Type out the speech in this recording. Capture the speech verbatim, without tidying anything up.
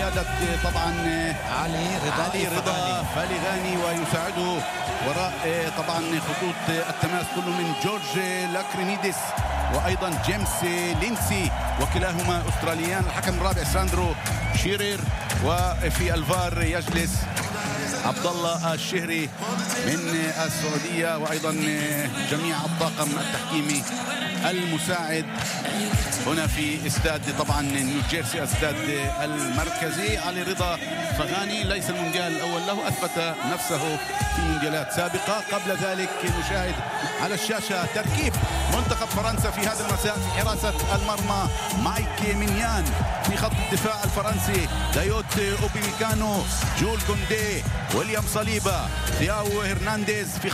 بقيادة طبعا علي رضا علي رضا فالغاني، ويساعده وراء طبعا خطوط التماس كل من جورج لاكريميديس وايضا جيمس لينسي، وكلاهما استراليان. الحكم الرابع ساندرو شيرير، وفي الفار يجلس عبد الله الشهري من السعوديه، وايضا جميع الطاقم التحكيمي المساعد هنا في استاد طبعا نيوجيرسي، استاد المركزي. علي رضا فغاني ليس المونديال الاول له، اثبت نفسه في مونديالات سابقه. قبل ذلك نشاهد على الشاشه تركيب منتخب فرنسا في هذا المساء في حراسه المرمى: مايك مينيان، في خط الدفاع الفرنسي دايوت اوبيميكانو، جول كوندي، ويليام صليبا، ثياو هرنانديز، في